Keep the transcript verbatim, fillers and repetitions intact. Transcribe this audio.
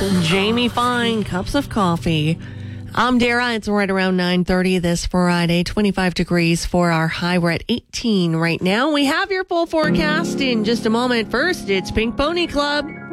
Jamie Fine, Cups of Coffee. I'm Dara. It's right around nine thirty this Friday, twenty-five degrees for our high. We're at eighteen right now. We have your full forecast in just a moment. First, it's Pink Pony Club.